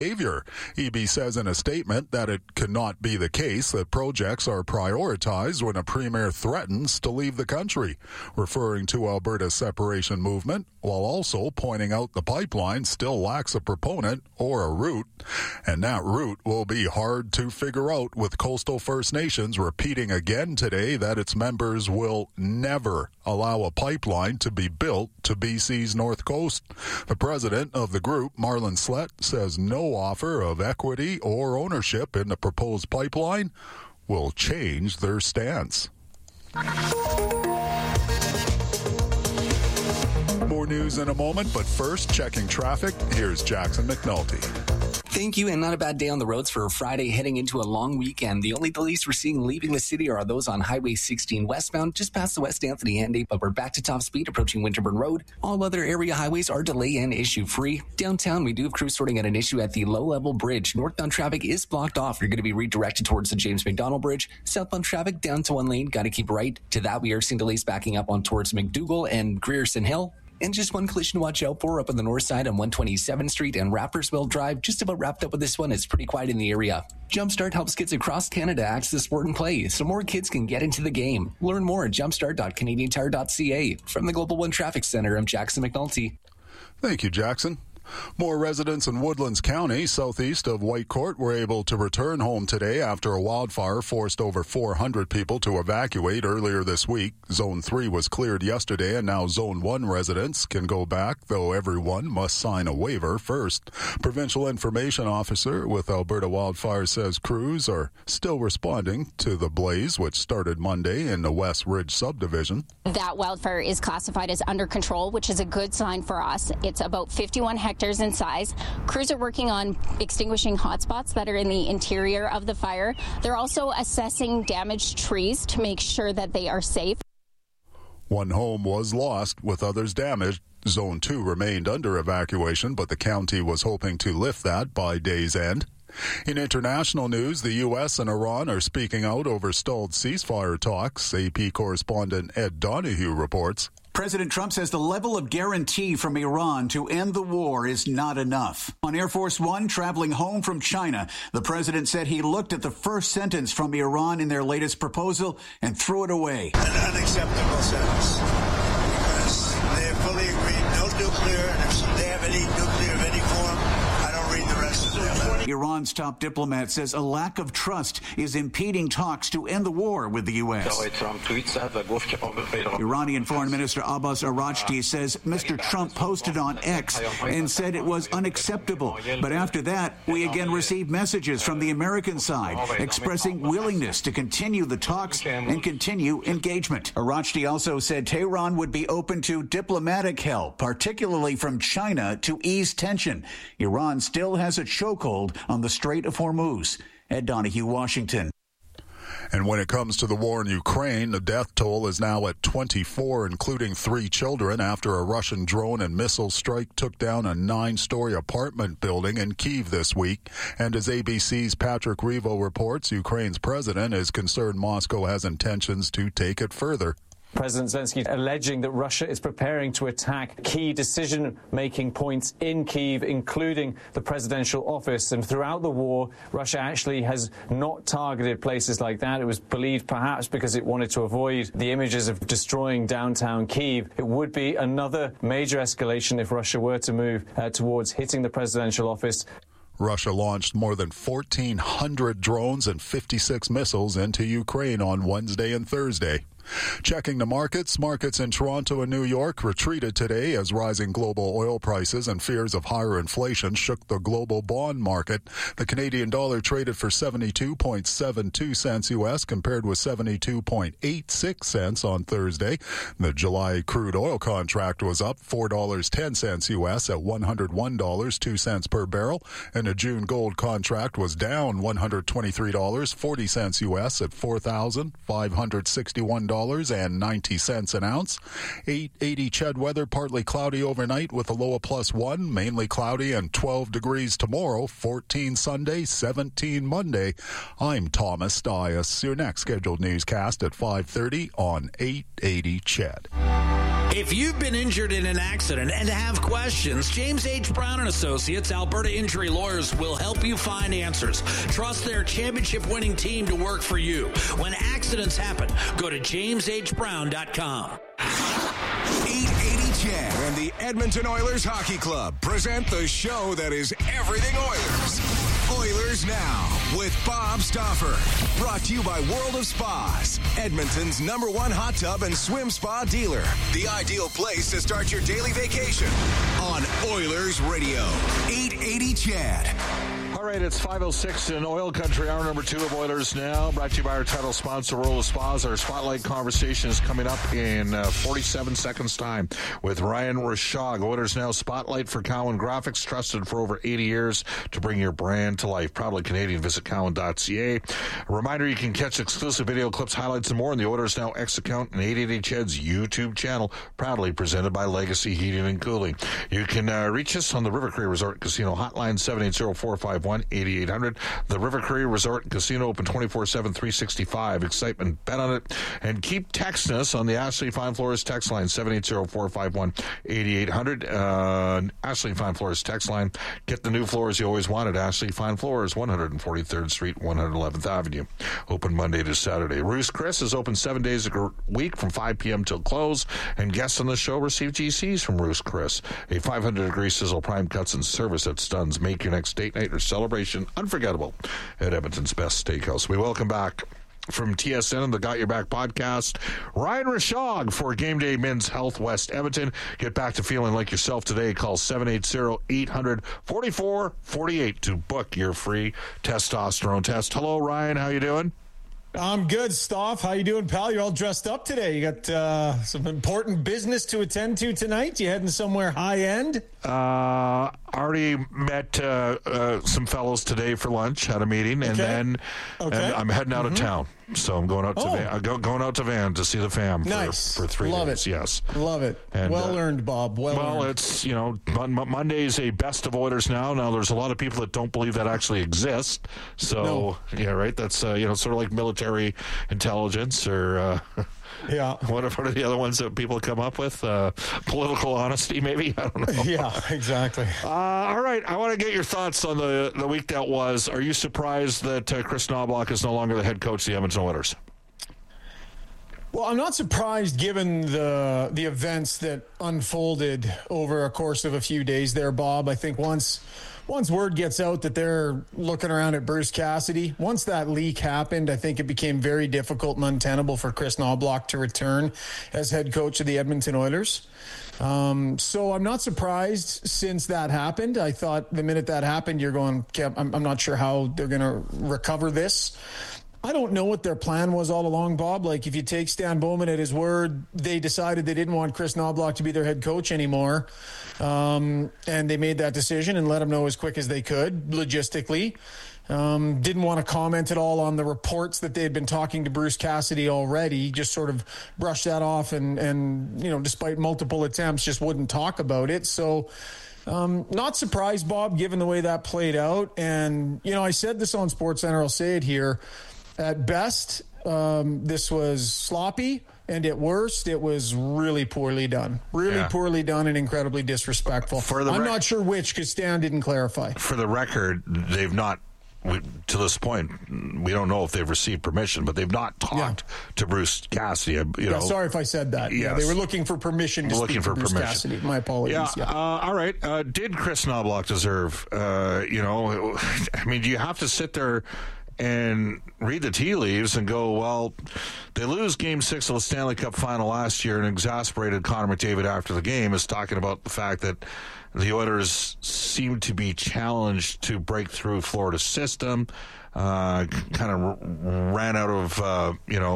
behavior. EB says in a statement that it cannot be the case that projects are prioritized when a premier threatens to leave the country, referring to Alberta's separation movement, while also pointing out the pipeline still lacks a proponent or a route, and that route will be hard to figure out, with Coastal First Nations repeating again today that its members will never allow a pipeline to be built to BC's North Coast. The president of the group, Marlon Slett, says no offer of equity or ownership in the proposed pipeline will change their stance. More news in a moment, but first, checking traffic. Here's Jackson McNulty. Thank you, and not a bad day on the roads for a Friday heading into a long weekend. The only delays we're seeing leaving the city are those on Highway 16 westbound, just past the West Anthony Handy, but we're back to top speed approaching Winterburn Road. All other area highways are delay and issue-free. Downtown, we do have crews sorting out an issue at the low-level bridge. Northbound traffic is blocked off. You're going to be redirected towards the James McDonald Bridge. Southbound traffic down to one lane. Got to keep right. To that, we are seeing delays backing up on towards McDougall and Grierson Hill. And just one collision to watch out for up on the north side on 127th Street and Rapperswil Drive. Just about wrapped up with this one. It's pretty quiet in the area. Jumpstart helps kids across Canada access sport and play so more kids can get into the game. Learn more at jumpstart.canadiantire.ca. From the Global One Traffic Center, I'm Jackson McNulty. Thank you, Jackson. More residents in Woodlands County, southeast of Whitecourt, were able to return home today after a wildfire forced over 400 people to evacuate earlier this week. Zone 3 was cleared yesterday, and now Zone 1 residents can go back, though everyone must sign a waiver first. Provincial Information Officer with Alberta Wildfire says crews are still responding to the blaze, which started Monday in the West Ridge subdivision. That wildfire is classified as under control, which is a good sign for us. It's about 51 hectares in size. Crews are working on extinguishing hotspots that are in the interior of the fire. They're also assessing damaged trees to make sure that they are safe. One home was lost, with others damaged. Zone 2 remained under evacuation, but the county was hoping to lift that by day's end. In international news, the U.S. and Iran are speaking out over stalled ceasefire talks. AP correspondent Ed Donahue reports. President Trump says the level of guarantee from Iran to end the war is not enough. On Air Force One traveling home from China, the president said he looked at the first sentence from Iran in their latest proposal and threw it away. An unacceptable sentence, because they have fully agreed no nuclear, and if they have any nuclear of any form, I don't read the rest of the letter. Iran's top diplomat says a lack of trust is impeding talks to end the war with the U.S. Iranian Foreign Minister Abbas Araghchi says Mr. Trump posted on X and said it was unacceptable. But after that, we again received messages from the American side expressing willingness to continue the talks and continue engagement. Araghchi also said Tehran would be open to diplomatic help, particularly from China, to ease tension. Iran still has a chokehold on the Strait of Hormuz. Ed Donahue, Washington. And when it comes to the war in Ukraine, the death toll is now at 24, including 3 children, after a Russian drone and missile strike took down a 9-story apartment building in Kyiv this week. And as ABC's Patrick Revo reports, Ukraine's president is concerned Moscow has intentions to take it further. President Zelensky alleging that Russia is preparing to attack key decision-making points in Kyiv, including the presidential office. And throughout the war, Russia actually has not targeted places like that. It was believed perhaps because it wanted to avoid the images of destroying downtown Kyiv. It would be another major escalation if Russia were to move towards hitting the presidential office. Russia launched more than 1,400 drones and 56 missiles into Ukraine on Wednesday and Thursday. Checking the markets in Toronto and New York retreated today as rising global oil prices and fears of higher inflation shook the global bond market. The Canadian dollar traded for 72.72 cents U.S. compared with 72.86 cents on Thursday. The July crude oil contract was up $4.10 U.S. at $101.02 per barrel, and the June gold contract was down $123.40 U.S. at $4,561.90 an ounce. 880 Ched weather, partly cloudy overnight with a low of +1, mainly cloudy, and 12 degrees tomorrow, 14 Sunday, 17 Monday. I'm Thomas Dias. Your next scheduled newscast at 5:30 on 880 Ched. If you've been injured in an accident and have questions, James H. Brown and Associates, Alberta Injury Lawyers, will help you find answers. Trust their championship-winning team to work for you. When accidents happen, go to jameshbrown.com. 880 CHED and the Edmonton Oilers Hockey Club present the show that is everything Oilers. Oilers Now with Bob Stauffer. Brought to you by World of Spas, Edmonton's #1 hot tub and swim spa dealer. The ideal place to start your daily vacation on Oilers Radio. 880 CHED. All right, it's 5:06 in Oil Country, hour number 2 of Oilers Now, brought to you by our title sponsor, World of Spas. Our spotlight conversation is coming up in 47 seconds' time with Ryan Rishaug. Oilers Now spotlight for Cowan Graphics, trusted for over 80 years to bring your brand to life. Proudly Canadian. Visit cowan.ca. A reminder, you can catch exclusive video clips, highlights, and more in the Oilers Now X account and 880 CHED's YouTube channel, proudly presented by Legacy Heating and Cooling. You can reach us on the River Cree Resort Casino hotline, 780-451-8800. The River Cree Resort Casino, open 24/7, 365. Excitement, bet on it. And keep texting us on the Ashley Fine Floors text line, 780-451-8800. Ashley Fine Floors text line. Get the new floors you always wanted. Ashley Fine Floors, 143rd Street, 111th Avenue. Open Monday to Saturday. Ruth's Chris is open 7 days a week from 5 p.m. till close. And guests on the show receive GCs from Ruth's Chris. A 500-degree sizzle prime cuts and service at Stuns. Make your next date night or celebration unforgettable at Edmonton's best steakhouse. We welcome back from TSN and the Got Your Back podcast, Ryan Rishaug for Game Day Men's Health West Edmonton. Get back to feeling like yourself today. Call 780-800-4448 to book your free testosterone test. Hello, Ryan. How you doing? I'm good, Stoff. How you doing, pal? You're all dressed up today. You got some important business to attend to tonight. You heading somewhere high-end? Already met some fellows today for lunch, had a meeting, and then and I'm heading out of town. So I'm going out to going out to Van to see the fam for 3 days. Yes, love it. And, well earned, Bob. Well earned. It's Monday is a best of Oilers Now. Now there's a lot of people that don't believe that actually exists. So yeah, right. That's sort of like military intelligence or. Yeah. What are the other ones that people come up with? Political honesty, maybe? I don't know. Yeah, exactly. All right. I want to get your thoughts on the week that was. Are you surprised that Chris Knoblauch is no longer the head coach of the Edmonton Oilers? Well, I'm not surprised given the events that unfolded over a course of a few days there, Bob. I think once word gets out that they're looking around at Bruce Cassidy, once that leak happened, I think it became very difficult and untenable for Chris Knoblauch to return as head coach of the Edmonton Oilers. So I'm not surprised since that happened. I thought the minute that happened, you're going, I'm not sure how they're going to recover this. I don't know what their plan was all along, Bob. Like, if you take Stan Bowman at his word, they decided they didn't want Chris Knoblauch to be their head coach anymore. And they made that decision and let him know as quick as they could, logistically. Didn't want to comment at all on the reports that they had been talking to Bruce Cassidy already, just sort of brushed that off and despite multiple attempts, just wouldn't talk about it. So, not surprised, Bob, given the way that played out. And, I said this on SportsCenter, I'll say it here. At best, this was sloppy, and at worst, it was really poorly done. Poorly done and incredibly disrespectful. I'm not sure which, because Stan didn't clarify. For the record, they've not, to this point, we don't know if they've received permission, but they've not talked to Bruce Cassidy. Sorry if I said that. Yes. Yeah, they were looking for permission to speak to Bruce Cassidy. My apologies. All right. Did Chris Knoblauch deserve, do you have to sit there and read the tea leaves and go, well, they lose Game 6 of the Stanley Cup Final last year, and exasperated Connor McDavid after the game is talking about the fact that the Oilers seem to be challenged to break through Florida's system, kind of ran out of,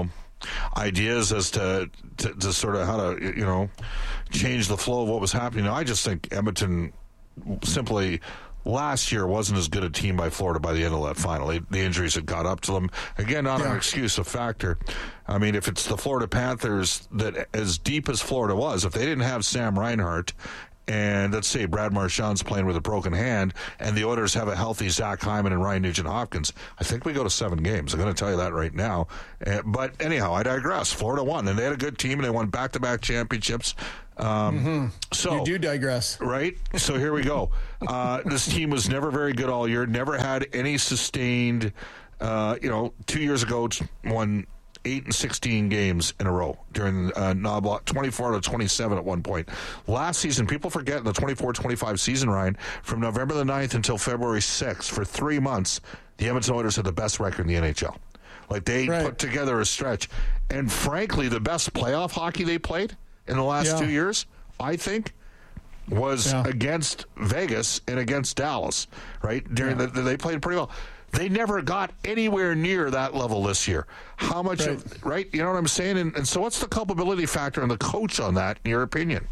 ideas as to sort of how to, change the flow of what was happening. I just think Edmonton simply last year wasn't as good a team by Florida by the end of that final. The injuries had caught up to them. Again, not an excuse, a factor. I mean, if it's the Florida Panthers, that as deep as Florida was, if they didn't have Sam Reinhart, and let's say Brad Marchand's playing with a broken hand, and the Oilers have a healthy Zach Hyman and Ryan Nugent-Hopkins, I think we go to 7 games. I'm going to tell you that right now. But anyhow, I digress. Florida won, and they had a good team, and they won back-to-back championships. So you do digress. Right? So here we go. This team was never very good all year, never had any sustained, 2 years ago won 8 and 16 games in a row during Knobloch, 24 to 27 at one point. Last season, people forget the 24-25 season, Ryan, from November the 9th until February 6th, for 3 months, the Edmonton Oilers had the best record in the NHL. Like, they put together a stretch. And frankly, the best playoff hockey they played in the last 2 years, I think, was against Vegas and against Dallas, right? They played pretty well. They never got anywhere near that level this year. How much right? You know what I'm saying? And so what's the culpability factor on the coach on that, in your opinion?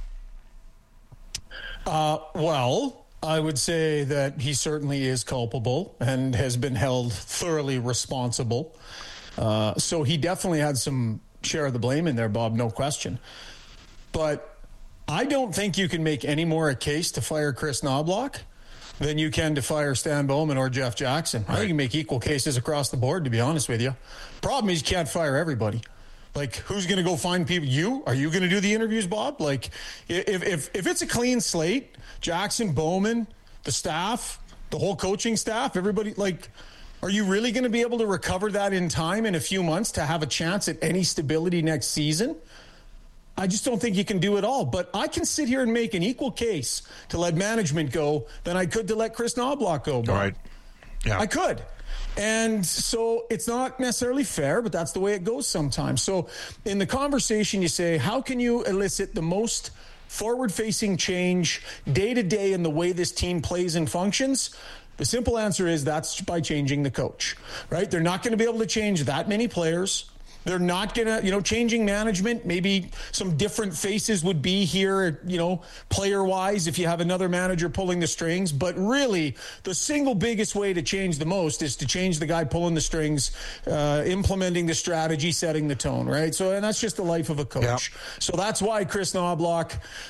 Well, I would say that he certainly is culpable and has been held thoroughly responsible. So he definitely had some share of the blame in there, Bob, no question. But I don't think you can make any more a case to fire Chris Knobloch than you can to fire Stan Bowman or Jeff Jackson. I think you can make equal cases across the board, to be honest with you. Problem is, you can't fire everybody. Like, who's going to go find people? You? Are you going to do the interviews, Bob? Like, if it's a clean slate, Jackson, Bowman, the staff, the whole coaching staff, everybody, like, are you really going to be able to recover that in time in a few months to have a chance at any stability next season? I just don't think you can do it all. But I can sit here and make an equal case to let management go than I could to let Chris Knobloch go. Bob. All right. Yeah. I could. And so it's not necessarily fair, but that's the way it goes sometimes. So in the conversation, you say, how can you elicit the most forward-facing change day to day in the way this team plays and functions? The simple answer is that's by changing the coach, right? They're not going to be able to change that many players. They're not going to, changing management. Maybe some different faces would be here, player-wise, if you have another manager pulling the strings. But really, the single biggest way to change the most is to change the guy pulling the strings, implementing the strategy, setting the tone, right? So, and that's just the life of a coach. Yep. So that's why Chris Knobloch,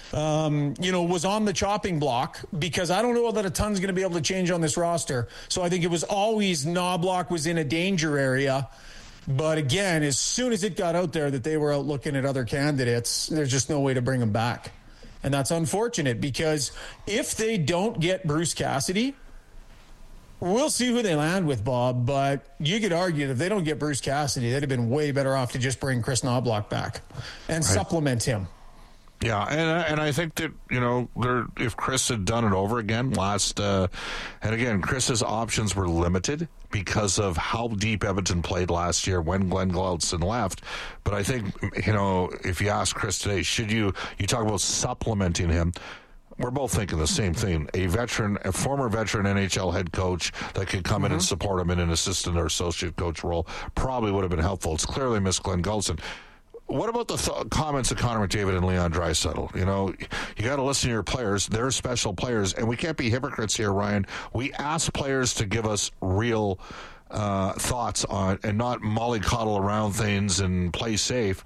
was on the chopping block, because I don't know that a ton's going to be able to change on this roster. So I think it was always Knobloch was in a danger area. But again, as soon as it got out there that they were out looking at other candidates, there's just no way to bring them back. And that's unfortunate, because if they don't get Bruce Cassidy, we'll see who they land with, Bob. But you could argue that if they don't get Bruce Cassidy, they'd have been way better off to just bring Chris Knobloch back and supplement him. Yeah, and I think that, if Chris had done it over again and again, Chris's options were limited because of how deep Edmonton played last year when Glenn Gloucester left. But I think, if you ask Chris today, should you talk about supplementing him, we're both thinking the same thing. A former veteran NHL head coach that could come in and support him in an assistant or associate coach role probably would have been helpful. It's clearly missed Glenn Gloucester. What about the comments of Connor McDavid and Leon Draisaitl? You got to listen to your players. They're special players, and we can't be hypocrites here, Ryan. We ask players to give us real thoughts on, and not mollycoddle around things and play safe.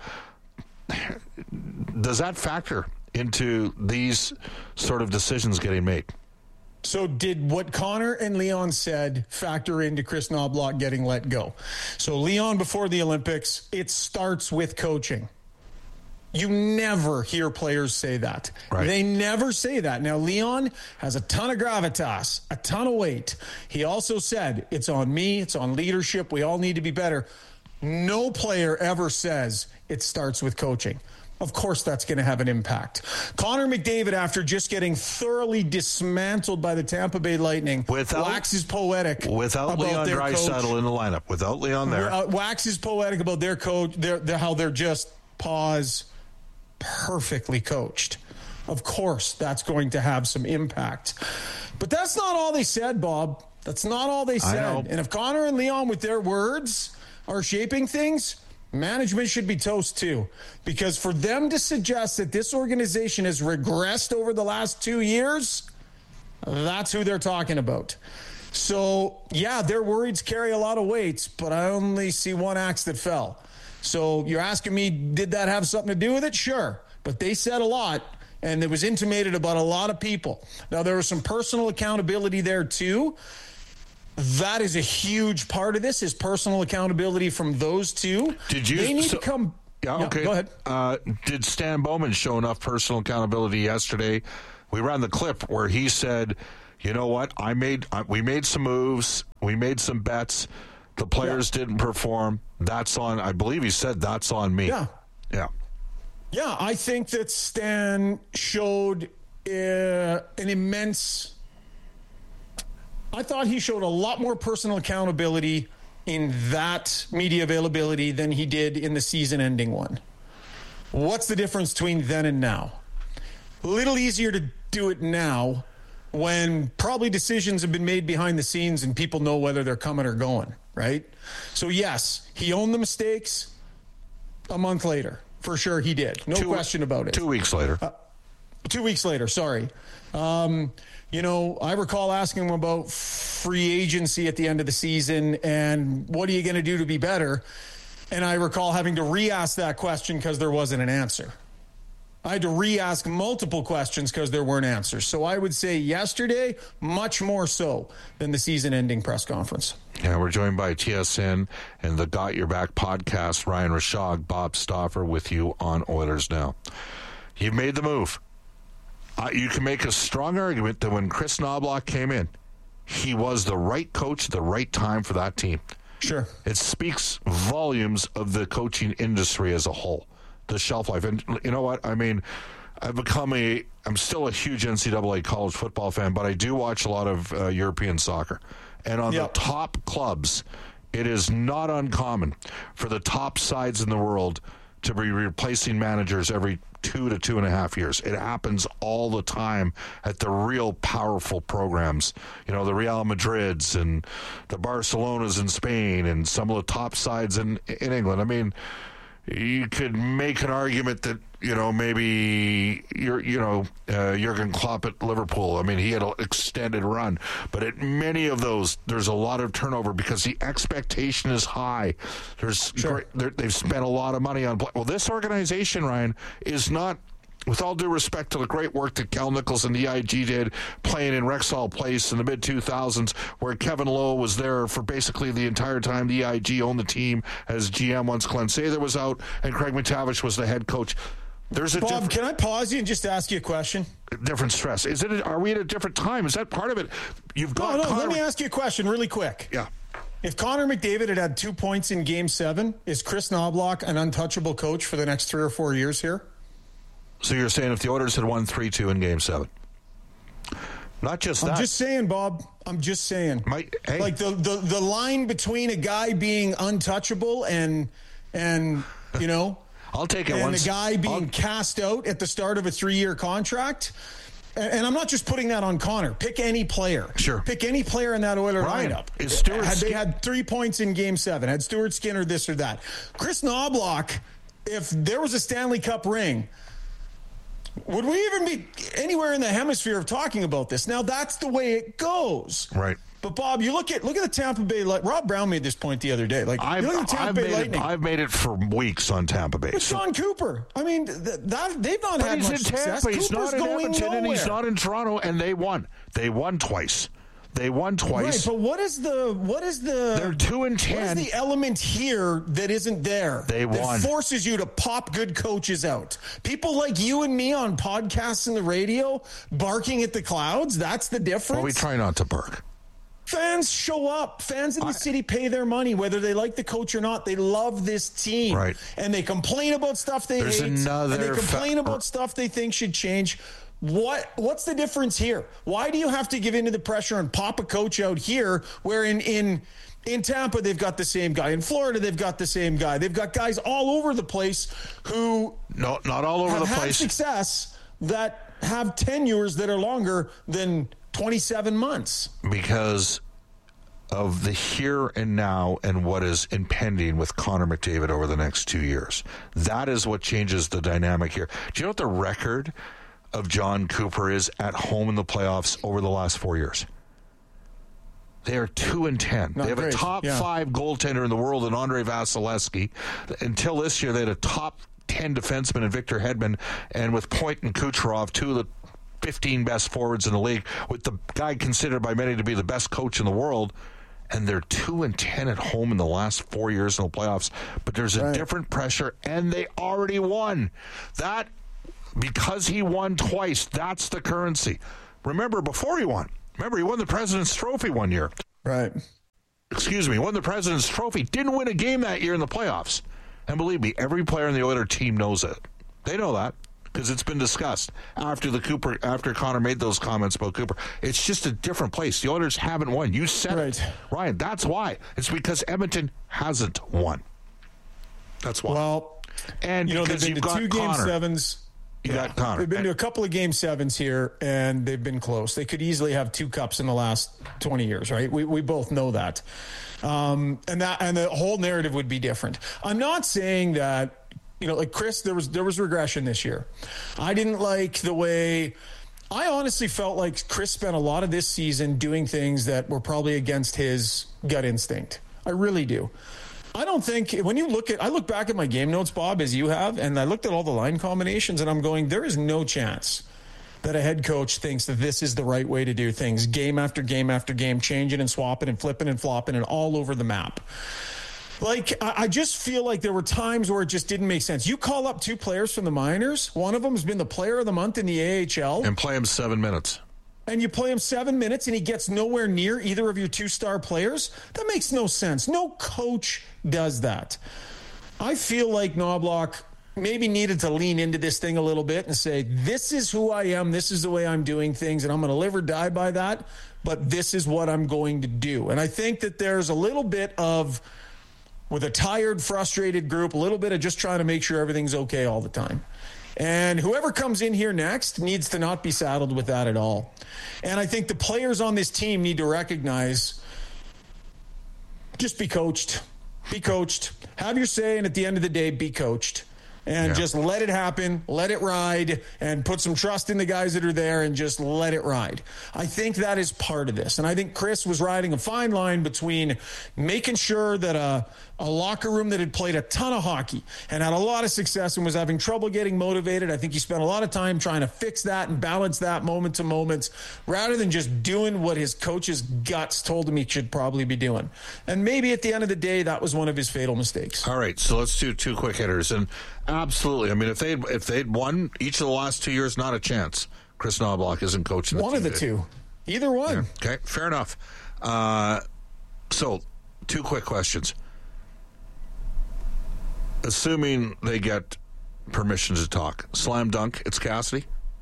Does that factor into these sort of decisions getting made? So did what Connor and Leon said factor into Chris Knobloch getting let go? So Leon, before the Olympics, it starts with coaching. You never hear players say that. Right. They never say that. Now, Leon has a ton of gravitas, a ton of weight. He also said, it's on me, it's on leadership, we all need to be better. No player ever says it starts with coaching. Of course that's going to have an impact. Connor McDavid, after just getting thoroughly dismantled by the Tampa Bay Lightning, waxes poetic. Without Leon Draisaitl in the lineup. Without Leon there. Waxes poetic about their coach, how they're just perfectly coached. Of course that's going to have some impact. But that's not all they said, Bob. That's not all they said. And if Connor and Leon with their words are shaping things, management should be toast too, because for them to suggest that this organization has regressed over the last 2 years, that's who they're talking about. So, yeah, their words carry a lot of weight, but I only see one axe that fell. So you're asking me, did that have something to do with it? Sure. But they said a lot, and it was intimated about a lot of people. Now, there was some personal accountability there too. That is a huge part of this, is personal accountability from those two. Did you? They need to come. Yeah, okay. Go ahead. Did Stan Bowman show enough personal accountability yesterday? We ran the clip where he said, you know what, we made some moves, we made some bets, the players didn't perform. I believe he said that's on me. Yeah. Yeah, I think that Stan showed an immense... I thought he showed a lot more personal accountability in that media availability than he did in the season-ending one. What's the difference between then and now? A little easier to do it now when probably decisions have been made behind the scenes and people know whether they're coming or going, right? So, yes, he owned the mistakes a month later. For sure he did. No question about it. 2 weeks later. 2 weeks later, sorry. I recall asking him about free agency at the end of the season and what are you going to do to be better? And I recall having to re-ask that question because there wasn't an answer. I had to re-ask multiple questions because there weren't answers. So I would say yesterday, much more so than the season-ending press conference. Yeah, we're joined by TSN and the Got Your Back podcast, Ryan Rishaug, Bob Stauffer with you on Oilers Now. You've made the move. You can make a strong argument that when Chris Knobloch came in, he was the right coach at the right time for that team. Sure. It speaks volumes of the coaching industry as a whole, the shelf life. And you know what? I mean, I'm still a huge NCAA college football fan, but I do watch a lot of European soccer. And on the top clubs, it is not uncommon for the top sides in the world to be replacing managers every 2 to 2.5 years. It happens all the time at the real powerful programs. You know, the Real Madrids and the Barcelonas in Spain and some of the top sides in England. I mean, you could make an argument that, maybe Jurgen Klopp at Liverpool. I mean, he had an extended run. But at many of those, there's a lot of turnover because the expectation is high. They've spent a lot of money on... Well, this organization, Ryan, is not... With all due respect to the great work that Cal Nichols and the EIG did playing in Rexall Place in the mid-2000s, where Kevin Lowe was there for basically the entire time the EIG owned the team as GM once Glenn Sather was out and Craig McTavish was the head coach. Bob, can I pause you and just ask you a question? Different stress. Are we at a different time? Is that part of it? No, let me ask you a question really quick. Yeah. If Connor McDavid had 2 points in Game 7, is Chris Knobloch an untouchable coach for the next 3 or 4 years here? So you're saying if the Oilers had won 3-2 in Game 7? Not just that. I'm just saying, Bob. I'm just saying. Like the line between a guy being untouchable and I'll take it and once. a guy being cast out at the start of a 3-year contract. And I'm not just putting that on Connor. Pick any player. Sure. Pick any player in that Oiler lineup. Had they had 3 points in Game 7, had Stuart Skinner this or that. Chris Knobloch, if there was a Stanley Cup ring, would we even be anywhere in the hemisphere of talking about this? Now, that's the way it goes. Right. But, Bob, you look at the Tampa Bay Lightning. Rob Brown made this point the other day. Like, you look at the Tampa Bay Lightning. I've made it for weeks on Tampa Bay. With Sean Cooper. I mean, they've not had much success. He's not in Edmonton and he's not in Toronto, and they won. They won twice. Right, but what is the They're 2-10. What is the element here that isn't there? They won. That forces you to pop good coaches out. People like you and me on podcasts and the radio barking at the clouds, that's the difference. Well, we try not to bark. Fans show up. Fans in the city pay their money, whether they like the coach or not. They love this team. Right. And they complain about stuff they hate. And they complain about stuff they think should change. What's the difference here? Why do you have to give in to the pressure and pop a coach out here where in Tampa they've got the same guy? In Florida they've got the same guy. They've got guys all over the place who not all over the place. Have success that have tenures that are longer than 27 months. Because of the here and now and what is impending with Connor McDavid over the next 2 years. That is what changes the dynamic here. Do you know what the record of John Cooper is at home in the playoffs over the last 4 years? They are 2-10. They have a top 5 goaltender in the world in Andrei Vasilevsky. Until this year, they had a top 10 defenseman in Victor Hedman, and with Point and Kucherov, 2 of the 15 best forwards in the league, with the guy considered by many to be the best coach in the world, and they're 2-10 at home in the last 4 years in the playoffs. But there's a different pressure, and they already won. That, because he won twice, that's the currency. Remember, before he won, he won the President's Trophy one year. Right. Excuse me, won the President's Trophy. Didn't win a game that year in the playoffs. And believe me, every player in the Oilers team knows it. They know that because it's been discussed after Connor made those comments about Cooper. It's just a different place. The Oilers haven't won. You said it, Ryan. That's why. It's because Edmonton hasn't won. That's why. Well, and because they've been to 2 Game 7s. You got Connor. They've been to a couple of Game 7s here, and they've been close. They could easily have 2 cups in the last 20 years, right? We both know that. And the whole narrative would be different. I'm not saying that, like Chris, there was regression this year. I didn't like the way. I honestly felt like Chris spent a lot of this season doing things that were probably against his gut instinct. I really do. I don't think when I look back at my game notes, Bob, as you have, and I looked at all the line combinations, and I'm going, there is no chance that a head coach thinks that this is the right way to do things, game after game after game, changing and swapping and flipping and flopping and all over the map. Like, I just feel like there were times where it just didn't make sense. You call up 2 players from the minors. One of them has been the player of the month in the AHL. And play him 7 minutes. And you play him 7 minutes and he gets nowhere near either of your 2-star players? That makes no sense. No coach does that. I feel like Knoblauch maybe needed to lean into this thing a little bit and say, this is who I am, this is the way I'm doing things, and I'm going to live or die by that, but this is what I'm going to do. And I think that there's a little bit of, with a tired, frustrated group, a little bit of just trying to make sure everything's okay all the time. And whoever comes in here next needs to not be saddled with that at all. And I think the players on this team need to recognize, just be coached. Be coached. Have your say, and at the end of the day, be coached. And just let it happen, let it ride, and put some trust in the guys that are there and just let it ride. I think that is part of this. And I think Chris was riding a fine line between making sure that a locker room that had played a ton of hockey and had a lot of success and was having trouble getting motivated. I think he spent a lot of time trying to fix that and balance that moment to moment rather than just doing what his coach's guts told him he should probably be doing. And maybe at the end of the day, that was one of his fatal mistakes. All right, so let's do 2 quick hitters. And absolutely, I mean, if they'd won each of the last 2 years, not a chance. Chris Knoblauch isn't coaching. One of the 2. Either one. Yeah. Okay, fair enough. So, 2 quick questions. Assuming they get permission to talk, slam dunk, it's Cassidy?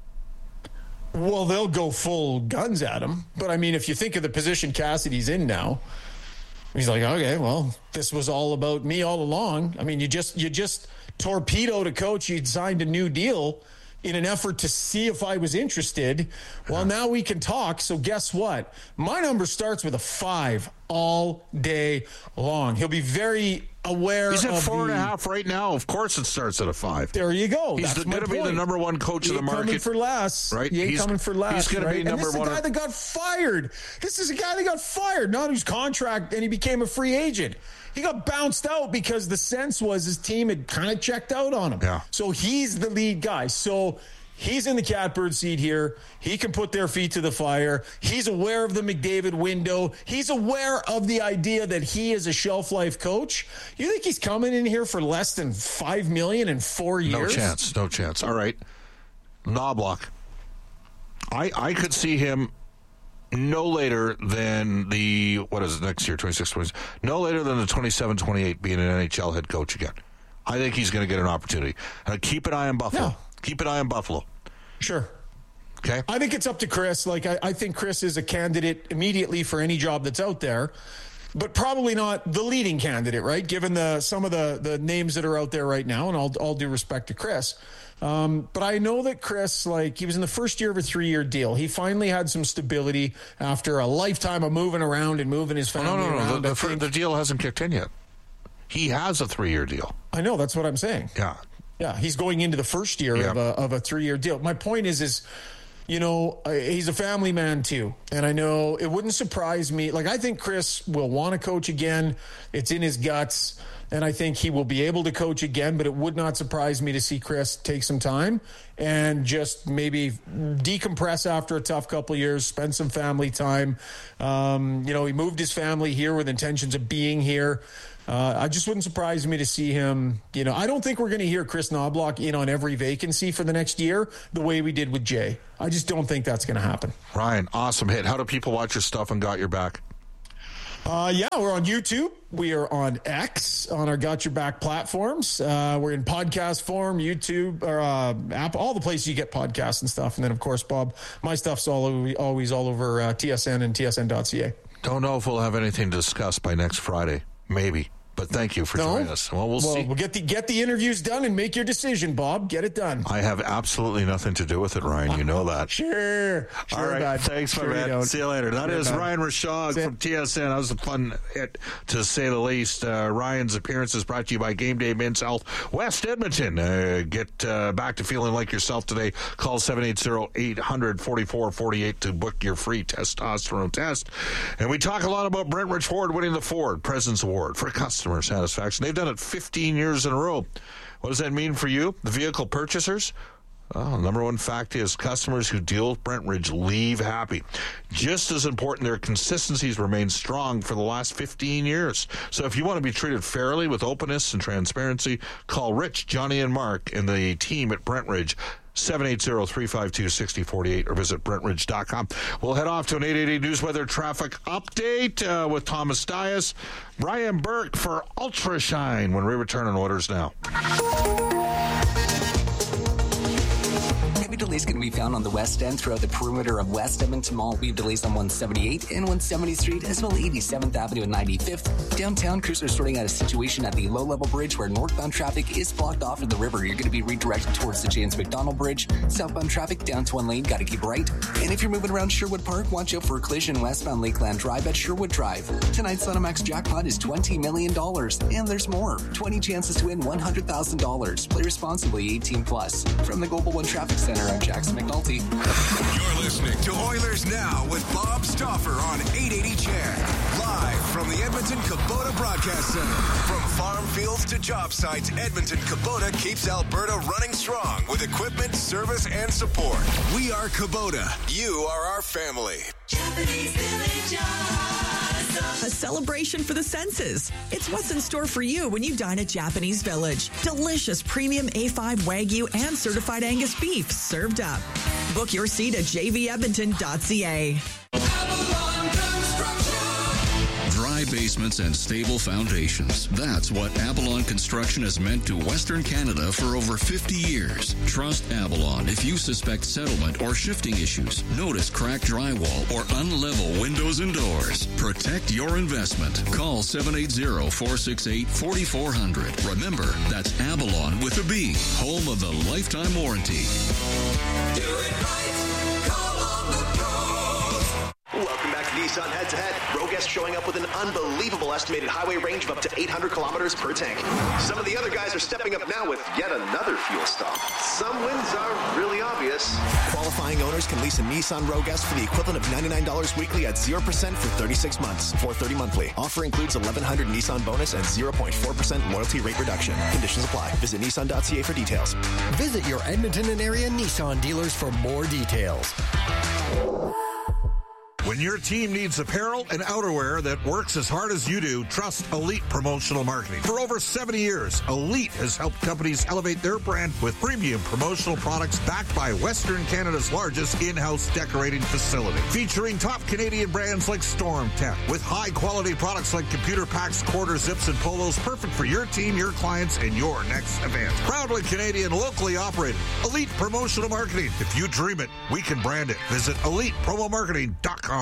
Well, they'll go full guns at him. But, I mean, if you think of the position Cassidy's in now, he's like, okay, well, this was all about me all along. I mean, you just torpedoed a coach. You'd signed a new deal in an effort to see if I was interested. Well, now we can talk. So guess what? My number starts with a 5 all day long. He'll be very aware. He's at 4.5 right now. Of course, it starts at a 5. There you go. He's going to be the number 1 coach of the market. Coming for less, right? He's coming for less. He's going to be number 1. This is a guy that got fired. This is a guy that got fired, not whose contract, and he became a free agent. He got bounced out because the sense was his team had kind of checked out on him. Yeah. So he's the lead guy. So he's in the catbird seat here. He can put their feet to the fire. He's aware of the McDavid window. He's aware of the idea that he is a shelf life coach. You think he's coming in here for less than $5 million in 4 years? No chance. All right. Knoblauch. I could see him no later than next year, 26-20, no later than the 27-28 being an NHL head coach again. I think he's going to get an opportunity. Keep an eye on Buffalo. No. Keep an eye on Buffalo. Sure. Okay. I think it's up to Chris. Like, I think Chris is a candidate immediately for any job that's out there, but probably not the leading candidate, right? Given some of the names that are out there right now, and all due respect to Chris. But I know that Chris, he was in the first year of a 3-year deal. He finally had some stability after a lifetime of moving around and moving his family around. The deal hasn't kicked in yet. He has a 3-year deal. I know. That's what I'm saying. Yeah. Yeah, he's going into the first year of a 3-year deal. My point is, he's a family man too. And I know it wouldn't surprise me. I think Chris will want to coach again. It's in his guts. and I think he will be able to coach again, but it would not surprise me to see Chris take some time and just maybe decompress after a tough couple of years, spend some family time. He moved his family here with intentions of being here. I just wouldn't surprise me to see him. I don't think we're going to hear Chris Knobloch in on every vacancy for the next year the way we did with Jay. I just don't think that's going to happen. Ryan, awesome hit. How do people watch your stuff on Got Your Back? We're on YouTube. We are on X, on our Got Your Back platforms. We're in podcast form, YouTube, or Apple, all the places you get podcasts and stuff. And then, of course, Bob, my stuff's always all over TSN and tsn.ca. Don't know if we'll have anything to discuss by next Friday. Maybe. But thank you for joining us. Well, we'll see. We'll get the interviews done and make your decision, Bob. Get it done. I have absolutely nothing to do with it, Ryan. You know that. Sure. All right. Bud. Thanks, my man. See you later. That is Ryan Rishaug from TSN. That was a fun hit, to say the least. Ryan's appearance is brought to you by Game Day Men's Health West Edmonton. Get back to feeling like yourself today. Call 780-800-4448 to book your free testosterone test. And we talk a lot about Brentridge Ford winning the Ford President's Award for customer satisfaction. They've done it 15 years in a row. What does that mean for you, the vehicle purchasers? Well, number one fact is customers who deal with Brentridge leave happy. Just as important, their consistencies remain strong for the last 15 years. So if you want to be treated fairly with openness and transparency, call Rich, Johnny, and Mark and the team at Brentridge. 780-352-6048 or visit Brentridge.com. We'll head off to an 880 News Weather Traffic Update with Thomas Dias, Brian Burke for Ultra Shine when we return on Oilers Now. Heavy delays can be found on the west end throughout the perimeter of West Edmonton Mall. We have delays on 178 and 170th Street, as well as 87th Avenue and 95th. Downtown, crews are sorting out a situation at the low-level bridge where northbound traffic is blocked off of the river. You're going to be redirected towards the James McDonald Bridge. Southbound traffic down to one lane, got to keep right. And if you're moving around Sherwood Park, watch out for a collision westbound Lakeland Drive at Sherwood Drive. Tonight's Cinemax jackpot is $20 million, and there's more. 20 chances to win $100,000. Play responsibly, 18+. From the Global One Traffic Center, I'm Jackson McNulty. You're listening to Oilers Now with Bob Stauffer on 880 CHED. Live from the Edmonton Kubota Broadcast Center. From farm fields to job sites, Edmonton Kubota keeps Alberta running strong with equipment, service, and support. We are Kubota. You are our family. Japanese Village. A celebration for the senses. It's what's in store for you when you dine at Japanese Village. Delicious premium A5 Wagyu and certified Angus beef served up. Book your seat at jvedmonton.ca. Dry basements and stable foundations. That's what Avalon Construction has meant to Western Canada for over 50 years. Trust Avalon if you suspect settlement or shifting issues, notice cracked drywall, or unlevel windows and doors. Protect your investment. Call 780-468-4400. Remember, that's Avalon with a B, home of the lifetime warranty. Do it right. Call on the pros. Welcome back to Nissan Head to Head. Roguest showing up with an unbelievable estimated highway range of up to 800 kilometers per tank. Some of the other guys are stepping up now with yet another fuel stop. Some wins are really obvious. Qualifying owners can lease a Nissan Roguest for the equivalent of $99 weekly at 0% for 36 months, $430 monthly. Offer includes $1,100 Nissan bonus and 0.4% loyalty rate reduction. Conditions apply. Visit Nissan.ca for details. Visit your Edmonton and area Nissan dealers for more details. When your team needs apparel and outerwear that works as hard as you do, trust Elite Promotional Marketing. For over 70 years, Elite has helped companies elevate their brand with premium promotional products backed by Western Canada's largest in-house decorating facility. Featuring top Canadian brands like Storm Tech, with high-quality products like computer packs, quarter zips, and polos, perfect for your team, your clients, and your next event. Proudly Canadian, locally operated. Elite Promotional Marketing. If you dream it, we can brand it. Visit ElitePromoMarketing.com.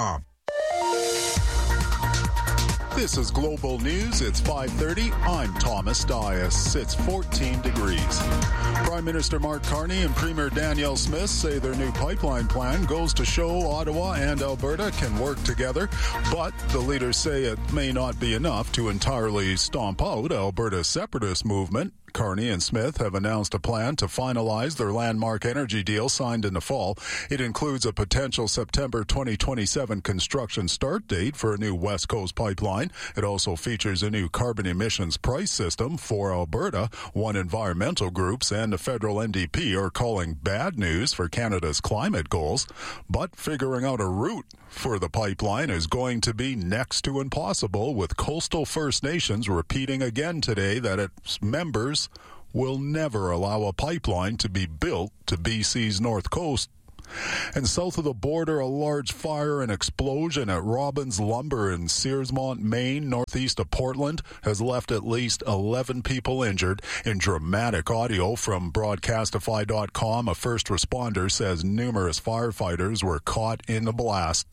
This is Global News. It's 5:30. I'm Thomas Dias. It's 14 degrees. Prime Minister Mark Carney and Premier Danielle Smith say their new pipeline plan goes to show Ottawa and Alberta can work together, but the leaders say it may not be enough to entirely stomp out Alberta's separatist movement. Carney and Smith have announced a plan to finalize their landmark energy deal signed in the fall. It includes a potential September 2027 construction start date for a new West Coast pipeline. It also features a new carbon emissions price system for Alberta. One environmental groups and the federal NDP are calling bad news for Canada's climate goals. But figuring out a route for the pipeline is going to be next to impossible, with coastal First Nations repeating again today that its members will never allow a pipeline to be built to BC's north coast. And south of the border, a large fire and explosion at Robbins Lumber in Searsmont, Maine, northeast of Portland, has left at least 11 people injured. In dramatic audio from Broadcastify.com, a first responder says numerous firefighters were caught in the blast.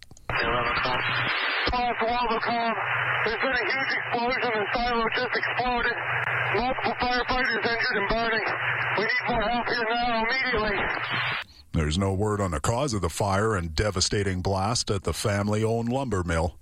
There's been a huge explosion and silo just exploded. Multiple firefighters injured and burning. We need more help here now, immediately. There's no word on the cause of the fire and devastating blast at the family-owned lumber mill.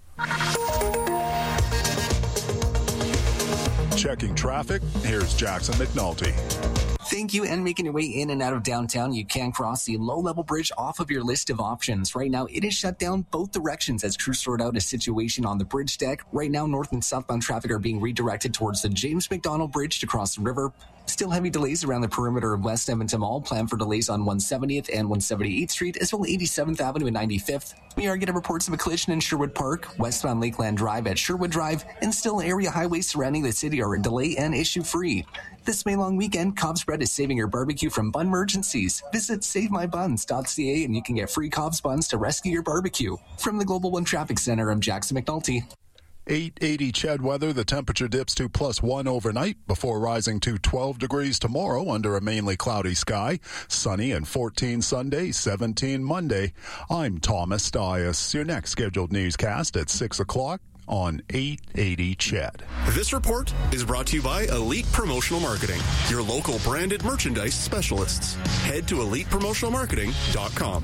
Checking traffic, here's Jackson McNulty. Thank you. And making your way in and out of downtown, you can cross the low-level bridge off of your list of options. Right now, it is shut down both directions as crews sort out a situation on the bridge deck. Right now, north and southbound traffic are being redirected towards the James McDonald Bridge to cross the river. Still heavy delays around the perimeter of West Edmonton Mall. Plan for delays on 170th and 178th Street, as well as 87th Avenue and 95th. We are getting reports of a collision in Sherwood Park, westbound Lakeland Drive at Sherwood Drive, and still area highways surrounding the city are delay and issue-free. This May long weekend, Cobb's Bread is saving your barbecue from bun emergencies. Visit SaveMyBuns.ca and you can get free Cobb's Buns to rescue your barbecue. From the Global One Traffic Center, I'm Jackson McNulty. 880 Ched weather. The temperature dips to +1 overnight before rising to 12 degrees tomorrow under a mainly cloudy sky. Sunny and 14 Sunday, 17 Monday. I'm Thomas Stias. Your next scheduled newscast at 6 o'clock on 880 Ched. This report is brought to you by Elite Promotional Marketing, your local branded merchandise specialists. Head to elitepromotionalmarketing.com.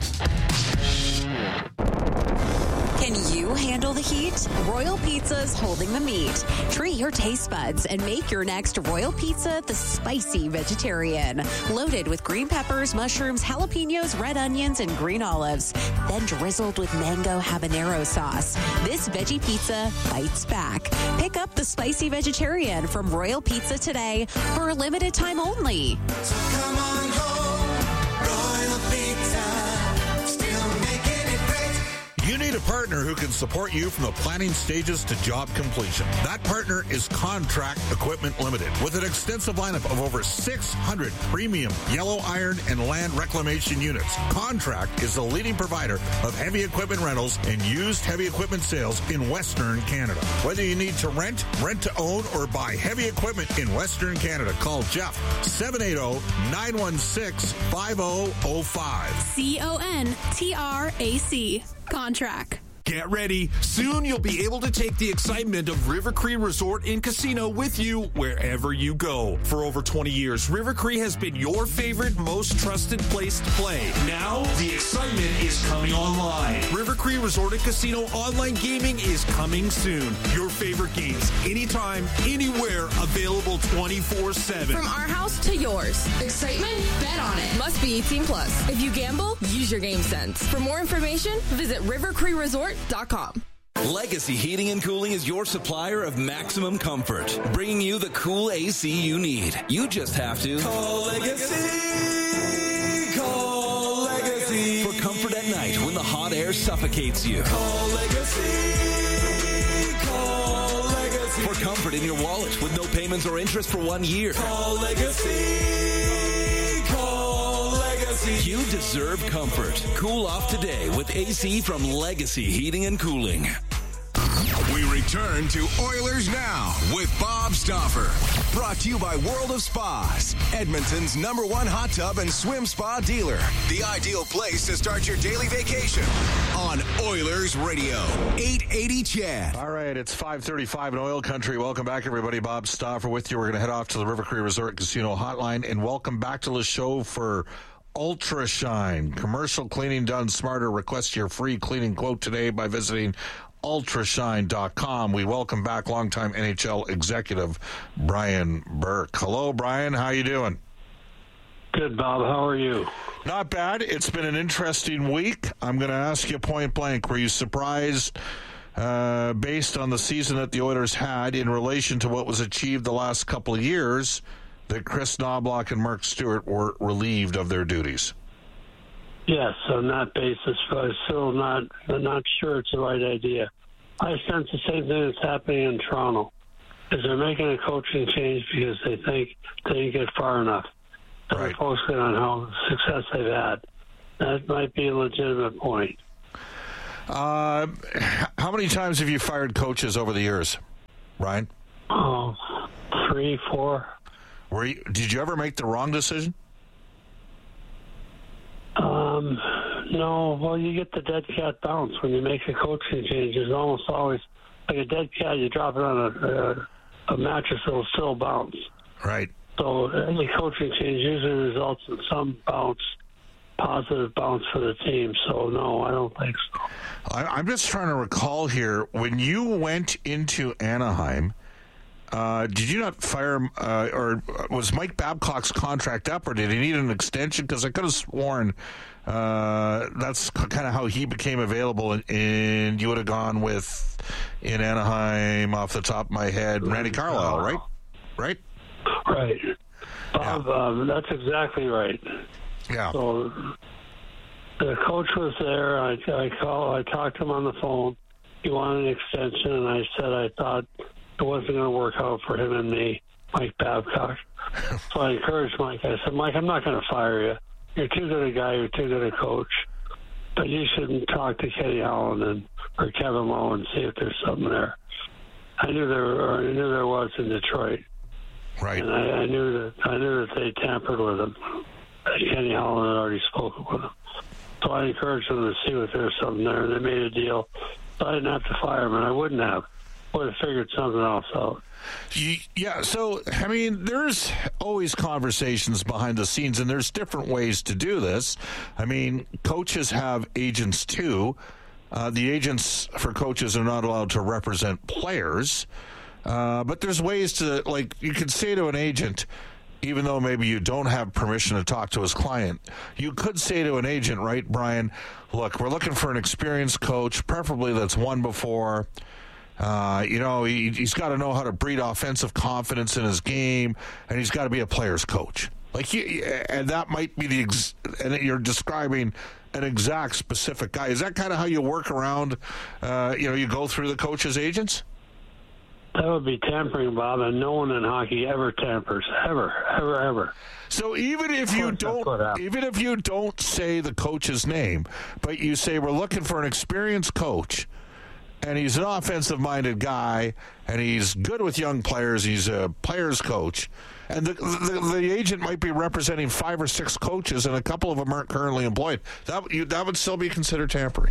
Can you handle the heat? Royal Pizza's holding the meat. Treat your taste buds and make your next Royal Pizza the spicy vegetarian. Loaded with green peppers, mushrooms, jalapenos, red onions, and green olives. Then drizzled with mango habanero sauce. This veggie pizza bites back. Pick up the spicy vegetarian from Royal Pizza today for a limited time only. So come on home, Royal Pizza. You need a partner who can support you from the planning stages to job completion. That partner is Contract Equipment Limited, with an extensive lineup of over 600 premium yellow iron and land reclamation units. Contract is the leading provider of heavy equipment rentals and used heavy equipment sales in Western Canada. Whether you need to rent to own, or buy heavy equipment in Western Canada, call Jeff 780-916-5005. CONTRAC. Contract. Get ready. Soon you'll be able to take the excitement of River Cree Resort and Casino with you wherever you go. For over 20 years, River Cree has been your favorite, most trusted place to play. Now, the excitement is coming online. River Cree Resort and Casino online gaming is coming soon. Your favorite games, anytime, anywhere, available 24/7. From our house to yours. Excitement? Bet on it. Must be 18+. If you gamble, use your game sense. For more information, visit rivercreeresort.com. Legacy Heating and Cooling is your supplier of maximum comfort, bringing you the cool AC you need. You just have to call Legacy. Call Legacy. For comfort at night when the hot air suffocates you. Call Legacy. Call Legacy. For comfort in your wallet with no payments or interest for 1 year. Call Legacy. Call Legacy. You deserve comfort. Cool off today with AC from Legacy Heating and Cooling. We return to Oilers Now with Bob Stauffer. Brought to you by World of Spas, Edmonton's #1 hot tub and swim spa dealer. The ideal place to start your daily vacation on Oilers Radio, 880 Ched. All right, it's 5:35 in Oil Country. Welcome back, everybody. Bob Stauffer with you. We're going to head off to the River Cree Resort Casino Hotline, and welcome back to the show for Ultra Shine. Commercial cleaning done smarter. Request your free cleaning quote today by visiting ultrashine.com. We welcome back longtime NHL executive Brian Burke. Hello, Brian. How you doing? Good, Bob. How are you? Not bad. It's been an interesting week. I'm going to ask you point blank. Were you surprised based on the season that the Oilers had in relation to what was achieved the last couple of years that Chris Knoblauch and Mark Stewart were relieved of their duties? Yes, on that basis, but I'm still not sure it's the right idea. I sense the same thing that's happening in Toronto, is they're making a coaching change because they think they didn't get far enough. So they're focusing on how success they've had. That might be a legitimate point. How many times have you fired coaches over the years, Ryan? Oh, 3, 4. Did you ever make the wrong decision? No. Well, you get the dead cat bounce when you make a coaching change. There's almost always like a dead cat. You drop it on a mattress, it'll still bounce. Right. So any coaching change usually results in some positive bounce for the team. So, no, I don't think so. I'm just trying to recall here. When you went into Anaheim, did you not fire or was Mike Babcock's contract up, or did he need an extension? Because I could have sworn that's kind of how he became available, and you would have gone with, in Anaheim, off the top of my head, Randy Carlyle, right? Right. Right. Bob, that's exactly right. Yeah. So the coach was there. I talked to him on the phone. He wanted an extension, and I said I thought it wasn't going to work out for him and me, Mike Babcock. So I encouraged Mike. I said, Mike, I'm not going to fire you. You're too good a guy. You're too good a coach. But you shouldn't talk to Kenny Holland or Kevin Lowe and see if there's something there. I knew there was in Detroit. Right. And I knew that they tampered with him. Kenny Holland had already spoken with him. So I encouraged them to see if there was something there, and they made a deal. So I didn't have to fire him, and I wouldn't have. Would have figured something else out. Yeah, so, I mean, there's always conversations behind the scenes, and there's different ways to do this. I mean, coaches have agents, too. The agents for coaches are not allowed to represent players. But there's ways to, like, you could say to an agent, even though maybe you don't have permission to talk to his client, you could say to an agent, right, Brian, look, we're looking for an experienced coach, preferably that's won before. He's got to know how to breed offensive confidence in his game, and he's got to be a player's coach. And that might be and you're describing an exact specific guy. Is that kind of how you work around, you go through the coach's agents? That would be tampering, Bob, and no one in hockey ever tampers, ever. So even if you don't say the coach's name, but you say we're looking for an experienced coach, and he's an offensive-minded guy, and he's good with young players, he's a player's coach, and the agent might be representing 5 or 6 coaches, and a couple of them aren't currently employed, that would still be considered tampering.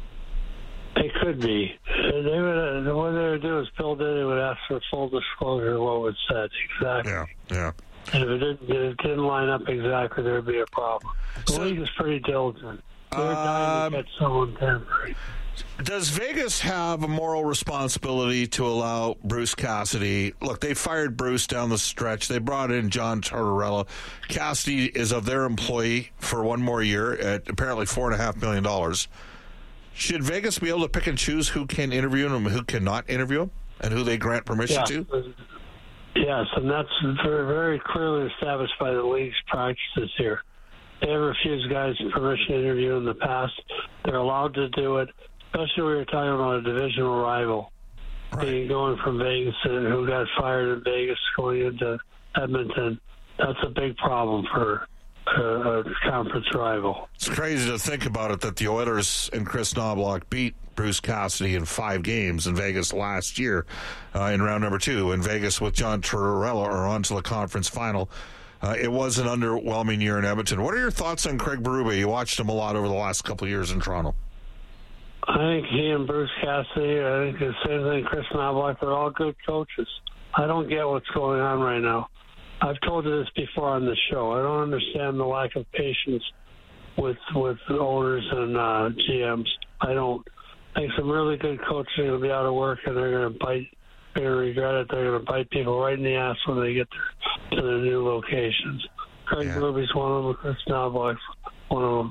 It could be. What they would do is build in. They would ask for full disclosure of what was said. Exactly. Yeah. And if it didn't line up exactly, there would be a problem. The league is pretty diligent. They're dying to get someone tampering. Does Vegas have a moral responsibility to allow Bruce Cassidy? Look, they fired Bruce down the stretch. They brought in John Tortorella. Cassidy is of their employee for one more year at apparently $4.5 million. Should Vegas be able to pick and choose who can interview him and who cannot interview him, and who they grant permission to? Yes, and that's very, very clearly established by the league's practices here. They have refused guys permission to interview in the past. They're allowed to do it, especially when you're talking about a divisional rival. Right. Going from Vegas and who got fired in Vegas going into Edmonton, that's a big problem for a conference rival. It's crazy to think about it that the Oilers and Chris Knoblauch beat Bruce Cassidy in 5 games in Vegas last year in round number 2. In Vegas with John Tortorella are on to the conference final. It was an underwhelming year in Edmonton. What are your thoughts on Craig Berube? You watched him a lot over the last couple of years in Toronto. I think he and Bruce Cassidy, I think the same thing, Chris Knoblauch, they're all good coaches. I don't get what's going on right now. I've told you this before on the show. I don't understand the lack of patience with owners and GMs. I don't. think some really good coaches are going to be out of work, and they're going to bite. They're going to regret it. They're going to bite people right in the ass when they get to their new locations. Craig Berube one of them. Chris Knobloch's one of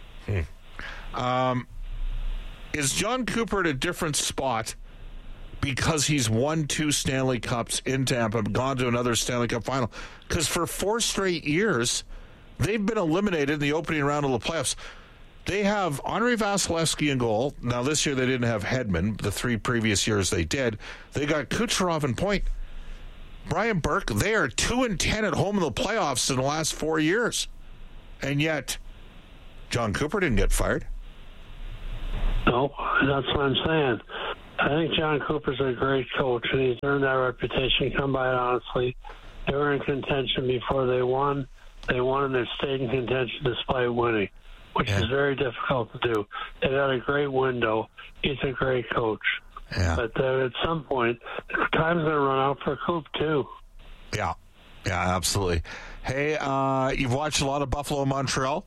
them. Is John Cooper at a different spot because he's won 2 Stanley Cups in Tampa and gone to another Stanley Cup final? Because for 4 straight years, they've been eliminated in the opening round of the playoffs. They have Andrei Vasilevsky in goal. Now, this year they didn't have Hedman. The 3 previous years they did. They got Kucherov in point. Brian Burke, they are 2-10 at home in the playoffs in the last 4 years. And yet, John Cooper didn't get fired. No, that's what I'm saying. I think John Cooper's a great coach, and he's earned that reputation. Come by it honestly. They were in contention before they won. They won, and they stayed in contention despite winning, which is very difficult to do. They had a great window. He's a great coach. Yeah. But at some point, time's going to run out for Coop, too. Yeah, absolutely. Hey, you've watched a lot of Buffalo and Montreal?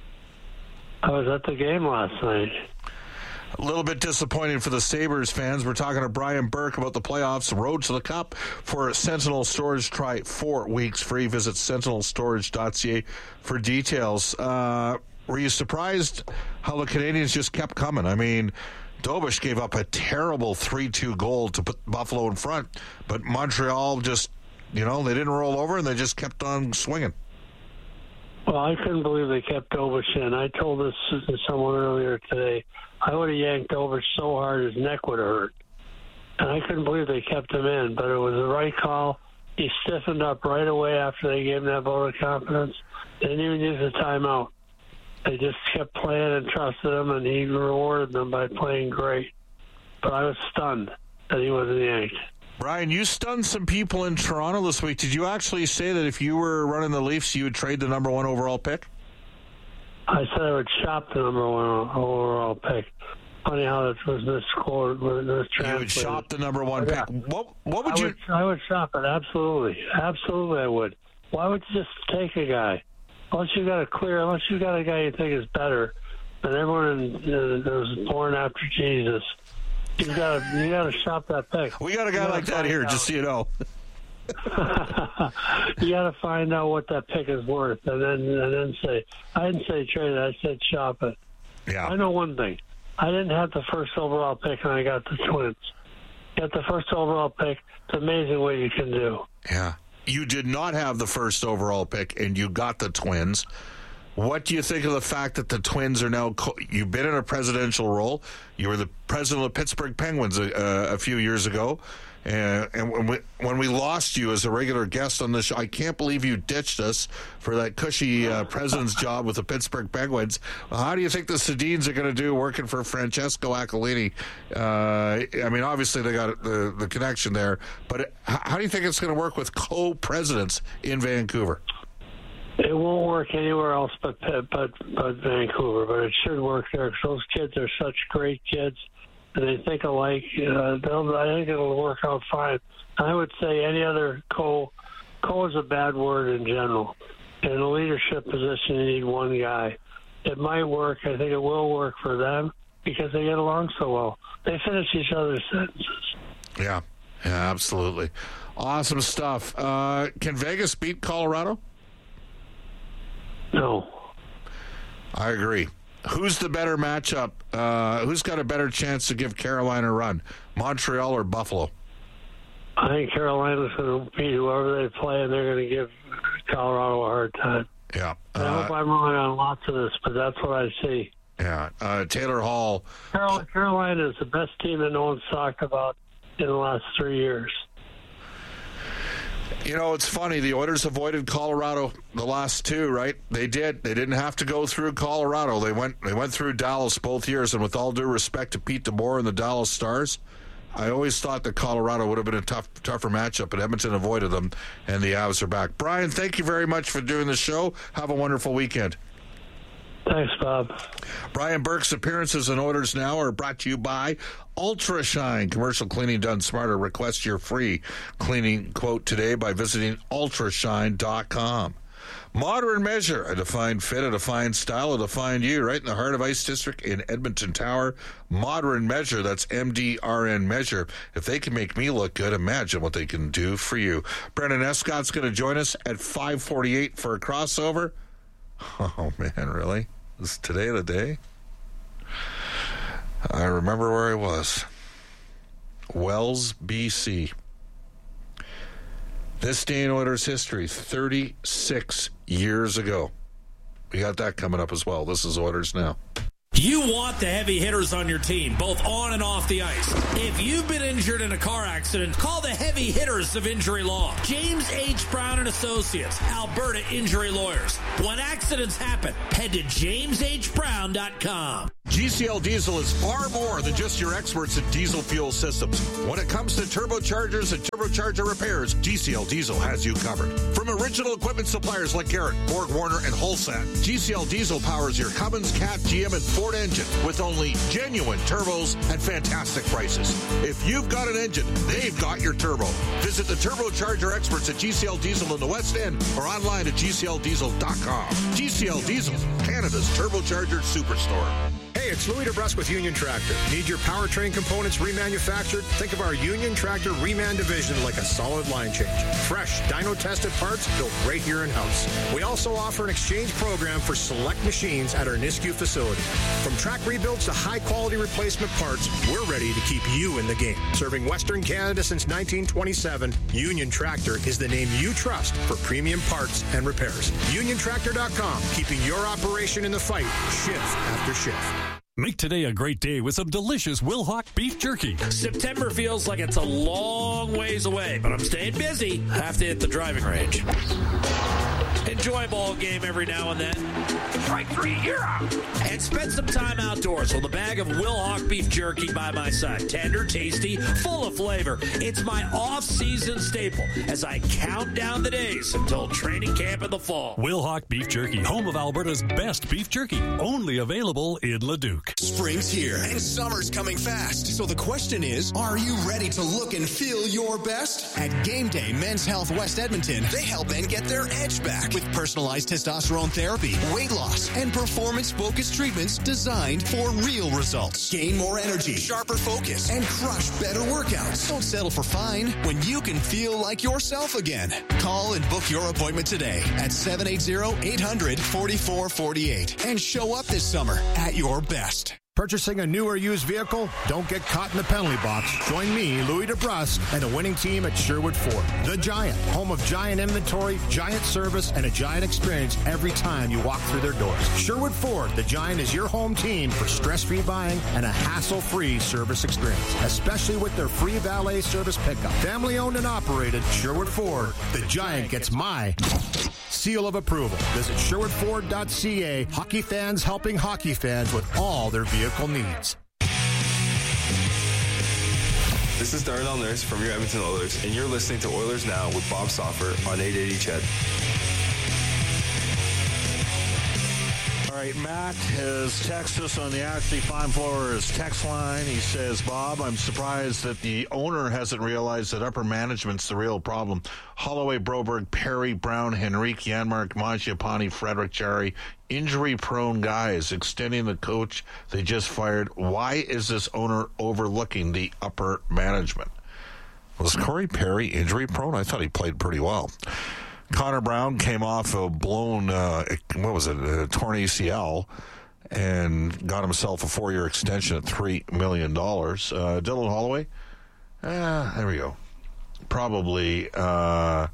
I was at the game last night. A little bit disappointing for the Sabres fans. We're talking to Brian Burke about the playoffs, road to the Cup for Sentinel Storage. Try 4 weeks free. Visit sentinelstorage.ca for details. Were you surprised how the Canadians just kept coming? I mean, Dobish gave up a terrible 3-2 goal to put Buffalo in front, but Montreal just, they didn't roll over and they just kept on swinging. Well, I couldn't believe they kept Dobish in. I told this to someone earlier today. I would have yanked Dobish so hard his neck would have hurt. And I couldn't believe they kept him in, but it was the right call. He stiffened up right away after they gave him that vote of confidence. They didn't even use the timeout. They just kept playing and trusted him, and he rewarded them by playing great. But I was stunned that he wasn't yanked. Brian, you stunned some people in Toronto this week. Did you actually say that if you were running the Leafs, you would trade the number 1 overall pick? I said I would shop the number 1 overall pick. Funny how that was misquoted. You would shop the number 1 pick. What would you? I would shop it. Absolutely, I would. Why would you just take a guy? Unless you got a guy you think is better than everyone that was born after Jesus. You got to shop that pick. We got a guy like that here, just so you know. You got to find out what that pick is worth, and then say. I didn't say trade it. I said shop it. Yeah. I know one thing. I didn't have the first overall pick, and I got the Twins. Got the first overall pick. It's amazing what you can do. Yeah. You did not have the first overall pick, and you got the Twins. What do you think of the fact that the Twins are now... You've been in a presidential role. You were the president of the Pittsburgh Penguins a few years ago. And when we lost you as a regular guest on the show, I can't believe you ditched us for that cushy president's job with the Pittsburgh Penguins. How do you think the Sedins are going to do working for Francesco Aquilini? I mean, obviously they got the connection there, but how do you think it's going to work with co-presidents in Vancouver? It won't work anywhere else but Vancouver, but it should work there because those kids are such great kids. And they think alike. I think it'll work out fine. I would say any other co is a bad word in general. In a leadership position, you need one guy. It might work. I think it will work for them because they get along so well. They finish each other's sentences. Yeah, absolutely. Awesome stuff. Can Vegas beat Colorado? No. I agree. Who's the better matchup? Who's got a better chance to give Carolina a run, Montreal or Buffalo? I think Carolina's going to beat whoever they play, and they're going to give Colorado a hard time. Yeah. I hope I'm wrong on lots of this, but that's what I see. Yeah. Taylor Hall. Carolina is the best team that no one's talked about in the last 3 years. You know, it's funny. The Oilers avoided Colorado the last 2, right? They did. They didn't have to go through Colorado. They went through Dallas both years. And with all due respect to Pete DeBoer and the Dallas Stars, I always thought that Colorado would have been a tougher matchup, but Edmonton avoided them, and the Avs are back. Brian, thank you very much for doing the show. Have a wonderful weekend. Thanks, Bob. Brian Burke's appearances on Oilers Now are brought to you by Ultra Shine. Commercial cleaning done smarter. Request your free cleaning quote today by visiting ultrashine.com. Modern Measure, a defined fit, a defined style, a defined you, right in the heart of Ice District in Edmonton Tower. Modern Measure, that's MDRN Measure. If they can make me look good, imagine what they can do for you. Brendan Escott's going to join us at 5:48 for a crossover. Oh, man, really? Is today the day? I remember where I was. Wells, BC. This day in Oilers history, 36 years ago. We got that coming up as well. This is Oilers Now. You want the heavy hitters on your team, both on and off the ice. If you've been injured in a car accident, call the heavy hitters of Injury Law. James H. Brown and Associates, Alberta Injury Lawyers. When accidents happen, head to jameshbrown.com. GCL Diesel is far more than just your experts in diesel fuel systems. When it comes to turbochargers and turbocharger repairs, GCL Diesel has you covered. From original equipment suppliers like Garrett, Borg Warner, and Holsat, GCL Diesel powers your Cummins, Cat, GM, and Ford engine with only genuine turbos and fantastic prices. If you've got an engine, they've got your turbo. Visit the turbocharger experts at GCL Diesel in the West End or online at GCLDiesel.com. GCL Diesel, Canada's turbocharger superstore. Hey, it's Louis DeBrusque with Union Tractor. Need your powertrain components remanufactured? Think of our Union Tractor Reman division like a solid line change. Fresh, dyno-tested parts built right here in-house. We also offer an exchange program for select machines at our Nisku facility. From track rebuilds to high-quality replacement parts, we're ready to keep you in the game. Serving Western Canada since 1927, Union Tractor is the name you trust for premium parts and repairs. UnionTractor.com, keeping your operation in the fight shift after shift. Make today a great day with some delicious Wilhauk beef jerky. September feels like it's a long ways away, but I'm staying busy. Have to hit the driving range. Enjoy a ball game every now and then. Strike three, you're out. And spend some time outdoors with a bag of Wilhauk beef jerky by my side. Tender, tasty, full of flavor. It's my off-season staple as I count down the days until training camp in the fall. Wilhauk beef jerky, home of Alberta's best beef jerky. Only available in Leduc. Spring's here and summer's coming fast. So the question is, are you ready to look and feel your best? At Game Day Men's Health West Edmonton, they help men get their edge back with personalized testosterone therapy, weight loss, and performance-focused treatments designed for real results. Gain more energy, sharper focus, and crush better workouts. Don't settle for fine when you can feel like yourself again. Call and book your appointment today at 780-800-4448 and show up this summer at your best. Purchasing a new or used vehicle? Don't get caught in the penalty box. Join me, Louis DeBrusque, and the winning team at Sherwood Ford. The Giant, home of Giant inventory, Giant service, and a Giant experience every time you walk through their doors. Sherwood Ford, the Giant is your home team for stress-free buying and a hassle-free service experience, especially with their free valet service pickup. Family-owned and operated, Sherwood Ford, the Giant gets my seal of approval. Visit SherwoodFord.ca. Hockey fans helping hockey fans with all their vehicle needs. This is Darnell Nurse from your Edmonton Oilers, and you're listening to Oilers Now with Bob Stauffer on 880 CHED. All right, Matt has texted us on the Ashley Fine Floors text line. He says, Bob, I'm surprised that the owner hasn't realized that upper management's the real problem. Holloway, Broberg, Perry, Brown, Henrique, Janmark, Mangiapane, Frederick, Jarry, injury-prone guys extending the coach they just fired. Why is this owner overlooking the upper management? Was Corey Perry injury-prone? I thought he played pretty well. Connor Brown came off a blown, a torn ACL and got himself a 4-year extension at $3 million. Dylan Holloway, there we go. Probably that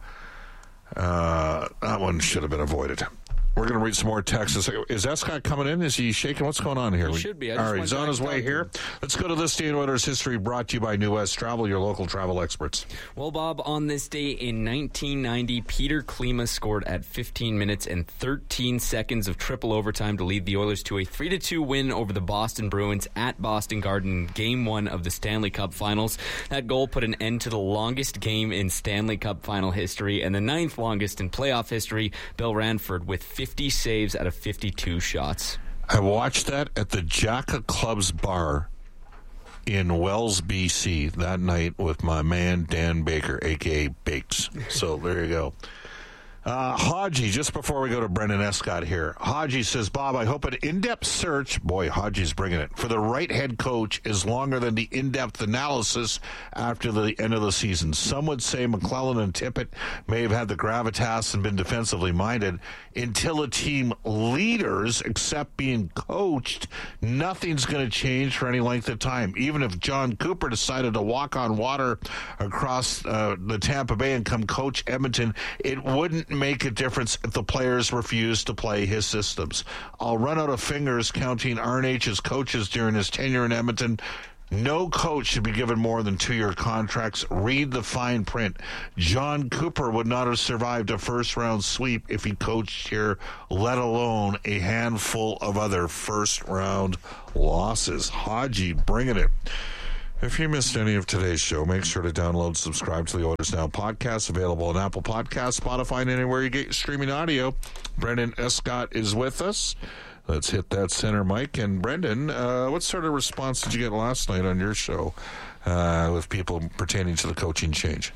one should have been avoided. We're going to read some more texts. Is Escott coming in? Is he shaking? What's going on here? He should be. All right, he's on his way here. Let's go to this day in Oilers history, brought to you by New West Travel, your local travel experts. Well, Bob, on this day in 1990, Peter Klima scored at 15 minutes and 13 seconds of triple overtime to lead the Oilers to a 3-2 win over the Boston Bruins at Boston Garden, Game 1 of the Stanley Cup Finals. That goal put an end to the longest game in Stanley Cup final history and the 9th longest in playoff history. Bill Ranford with 50 saves out of 52 shots. I watched that at the Jacka Club's bar in Wells, BC that night with my man Dan Baker, a.k.a. Bakes. So there you go. Hodgie, just before we go to Brendan Escott here, Hodgie says, Bob, I hope an in-depth search, boy, Hodgie's bringing it, for the right head coach is longer than the in-depth analysis after the end of the season. Some would say McClellan and Tippett may have had the gravitas and been defensively minded. Until a team leaders accept being coached, nothing's going to change for any length of time. Even if John Cooper decided to walk on water across the Tampa Bay and come coach Edmonton, it wouldn't make a difference if the players refuse to play his systems. I'll run out of fingers counting RNH's coaches during his tenure in Edmonton. No coach should be given more than 2-year contracts. Read the fine print. John Cooper would not have survived a first-round sweep if he coached here, let alone a handful of other first-round losses. Hodgie bringing it. If you missed any of today's show, make sure to download, subscribe to the Oilers Now podcast, available on Apple Podcasts, Spotify, and anywhere you get your streaming audio. Brendan Escott is with us. Let's hit that center mic. And Brendan, what sort of response did you get last night on your show with people pertaining to the coaching change?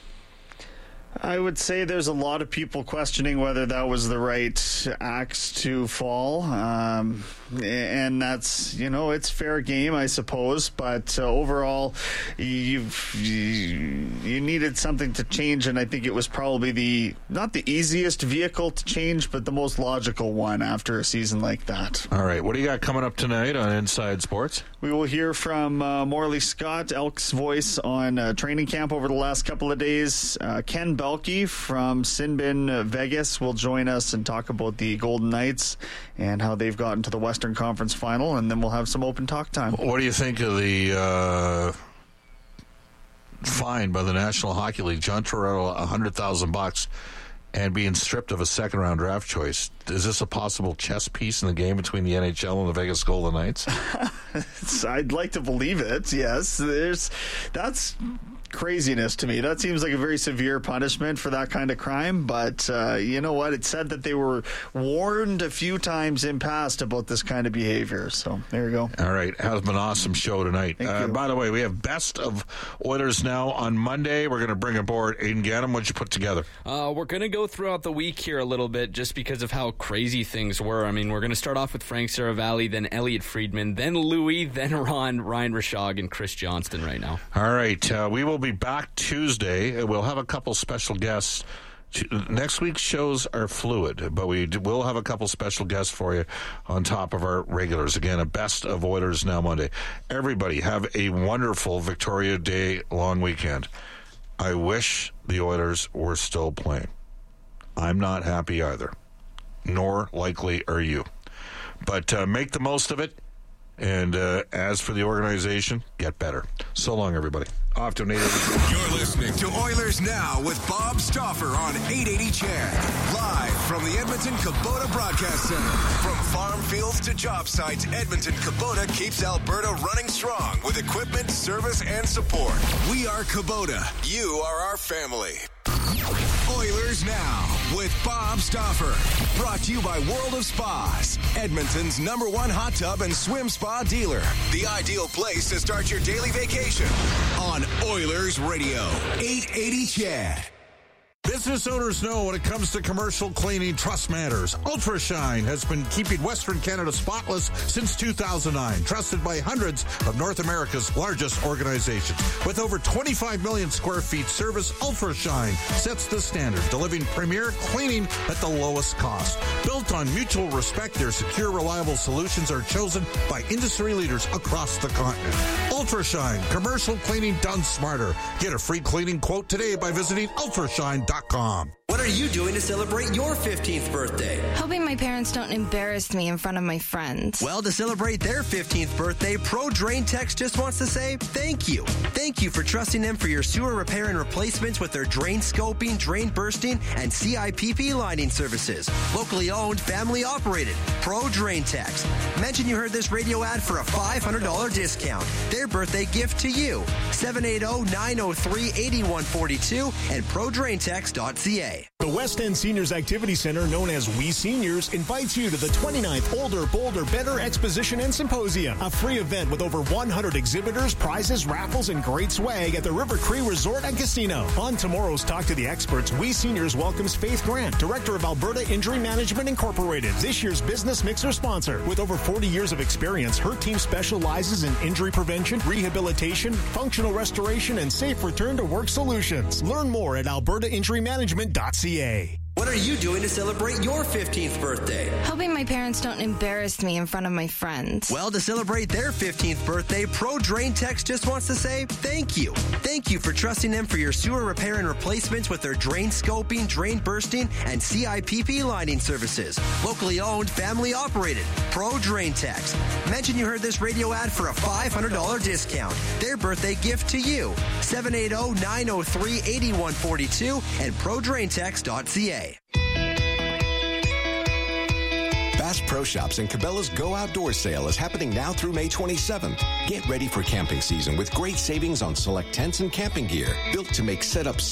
I would say there's a lot of people questioning whether that was the right axe to fall. And that's, it's fair game, I suppose. But overall, you needed something to change. And I think it was probably not the easiest vehicle to change, but the most logical one after a season like that. All right. What do you got coming up tonight on Inside Sports? We will hear from Morley Scott, Elk's voice on training camp over the last couple of days. Ken Belke from Sinbin Vegas will join us and talk about the Golden Knights and how they've gotten to the Western Conference Final, and then we'll have some open talk time. What do you think of the fine by the National Hockey League? John Tortorella, $100,000 and being stripped of a second-round draft choice. Is this a possible chess piece in the game between the NHL and the Vegas Golden Knights? I'd like to believe it, yes. That's craziness to me. That seems like a very severe punishment for that kind of crime, but you know what? It said that they were warned a few times in past about this kind of behavior, so there you go. All right. Has been an awesome show tonight. By the way, we have Best of Oilers Now on Monday. We're going to bring aboard Aiden Gannon. What'd you put together? We're going to go throughout the week here a little bit just because of how crazy things were. I mean, we're going to start off with Frank Saravalli, then Elliot Friedman, then Louis, then Ron, Ryan Rishaug, and Chris Johnston right now. All right. We will be back Tuesday. We'll have a couple special guests. Next week's shows are fluid, but we will have a couple special guests for you on top of our regulars. Again, a Best of Oilers Now Monday. Everybody have a wonderful Victoria Day long weekend. I wish the Oilers were still playing. I'm not happy either, nor likely are you. But make the most of it. And as for the organization, get better. So long, everybody. Off to an 880. You're listening to Oilers Now with Bob Stauffer on 880 CHED. Live from the Edmonton Kubota Broadcast Center. From farm fields to job sites, Edmonton Kubota keeps Alberta running strong with equipment, service, and support. We are Kubota. You are our family. Oilers Now with Bob Stauffer. Brought to you by World of Spas, Edmonton's #1 hot tub and swim spa dealer. The ideal place to start your daily vacation on Oilers Radio, 880 CHED. Business owners know when it comes to commercial cleaning, trust matters. UltraShine has been keeping Western Canada spotless since 2009, trusted by hundreds of North America's largest organizations. With over 25 million square feet service, UltraShine sets the standard, delivering premier cleaning at the lowest cost. Built on mutual respect, their secure, reliable solutions are chosen by industry leaders across the continent. UltraShine, commercial cleaning done smarter. Get a free cleaning quote today by visiting ultrashine.com. What are you doing to celebrate your 15th birthday? Hoping my parents don't embarrass me in front of my friends. Well, to celebrate their 15th birthday, Pro Drain Techs just wants to say thank you. Thank you for trusting them for your sewer repair and replacements with their drain scoping, drain bursting, and CIPP lining services. Locally owned, family operated. Pro Drain Techs. Mention you heard this radio ad for a $500 discount. Their birthday gift to you. 780-903-8142 and ProDrainTechs.ca. The West End Seniors Activity Center, known as We Seniors, invites you to the 29th Older, Bolder, Better Exposition and Symposium, a free event with over 100 exhibitors, prizes, raffles, and great swag at the River Cree Resort and Casino. On tomorrow's Talk to the Experts, We Seniors welcomes Faith Grant, Director of Alberta Injury Management Incorporated, this year's Business Mixer sponsor. With over 40 years of experience, her team specializes in injury prevention, rehabilitation, functional restoration, and safe return to work solutions. Learn more at albertainjurymanagement.ca. What are you doing to celebrate your 15th birthday? Hoping my parents don't embarrass me in front of my friends. Well, to celebrate their 15th birthday, Pro Drain Techs just wants to say thank you. Thank you for trusting them for your sewer repair and replacements with their drain scoping, drain bursting, and CIPP lining services. Locally owned, family operated. Pro Drain Techs. Mention you heard this radio ad for a $500 discount. Their birthday gift to you. 780-903-8142 and ProDrainTechs.ca. Bass Pro Shops and Cabela's Go Outdoor Sale is happening now through May 27th. Get ready for camping season with great savings on select tents and camping gear built to make setup